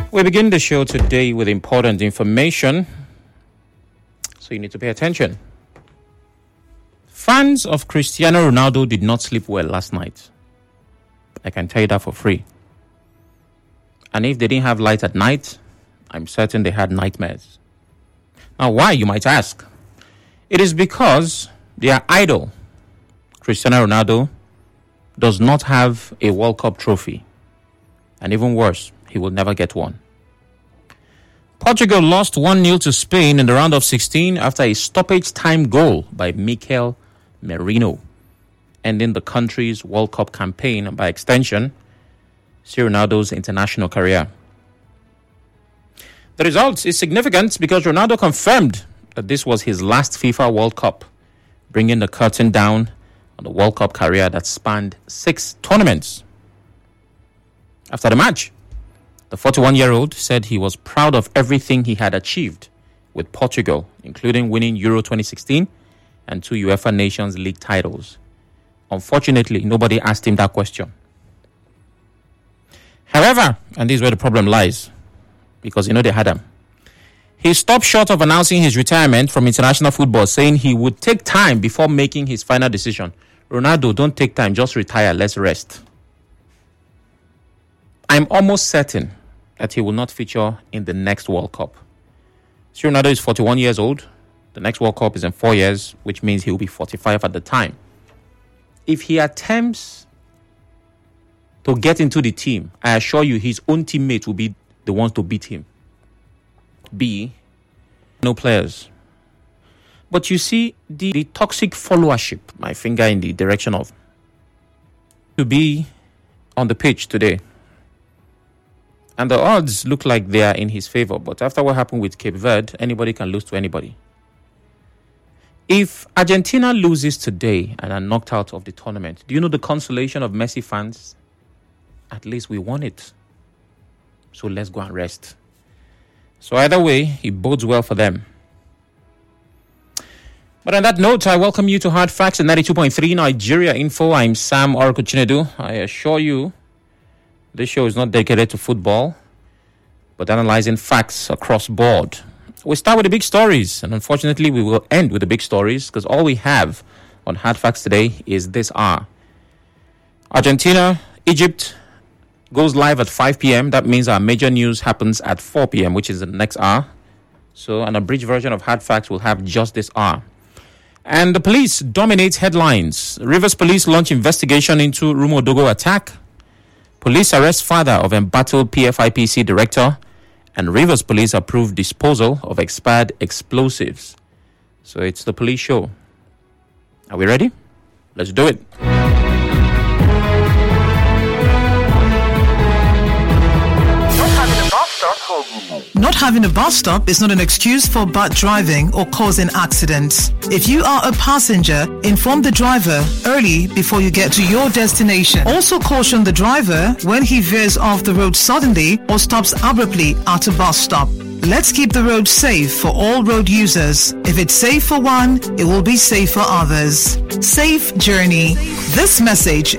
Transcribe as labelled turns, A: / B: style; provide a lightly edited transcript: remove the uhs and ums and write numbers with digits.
A: We begin the show today with important information, so you need to pay attention. Fans of Cristiano Ronaldo did not sleep well last night. I can tell you that for free. And if they didn't have light at night, I'm certain they had nightmares. Now, why, you might ask? It is because their idol, Cristiano Ronaldo, does not have a World Cup trophy. And even worse, he will never get one. Portugal lost 1-0 to Spain in the round of 16 after a stoppage time goal by Mikel Merino, ending the country's World Cup campaign and, by extension, Ronaldo's international career. The result is significant because Ronaldo confirmed that this was his last FIFA World Cup, bringing the curtain down on the World Cup career that spanned 6 tournaments. After the match, the 41-year-old said he was proud of everything he had achieved with Portugal, including winning Euro 2016 and 2 UEFA Nations League titles. Unfortunately, nobody asked him that question. However, and this is where the problem lies, because they had him, he stopped short of announcing his retirement from international football, saying he would take time before making his final decision. Ronaldo, don't take time, just retire, let's rest. I'm almost certain that he will not feature in the next World Cup. Ronaldo is 41 years old. The next World Cup is in 4 years, which means he will be 45 at the time. If he attempts to get into the team, I assure you his own teammates will be the ones to beat him. No players. But you see, the toxic followership, my finger in the direction of, to be on the pitch today. And the odds look like they are in his favor. But after what happened with Cape Verde, anybody can lose to anybody. If Argentina loses today and are knocked out of the tournament, do you know the consolation of Messi fans? At least we won it. So let's go and rest. So either way, it bodes well for them. But on that note, I welcome you to Hard Facts and 92.3 Nigeria Info. I'm Sam Oracle Chinedu. I assure you, this show is not dedicated to football, but analyzing facts across board. We start with the big stories, and unfortunately, we will end with the big stories because all we have on Hard Facts today is this hour. Argentina, Egypt goes live at 5 p.m. That means our major news happens at 4 p.m., which is the next hour. So an abridged version of Hard Facts will have just this hour. And the police dominate headlines. Rivers police launch investigation into Rumodogo attack. Police arrest father of embattled PFIPC director, and Rivers police approve disposal of expired explosives. So it's the police show. Are we ready? Let's do it.
B: Not having a bus stop is not an excuse for bad driving or causing accidents. If you are a passenger, inform the driver early before you get to your destination. Also caution the driver when he veers off the road suddenly or stops abruptly at a bus stop. Let's keep the road safe for all road users. If it's safe for one, it will be safe for others. Safe journey. This message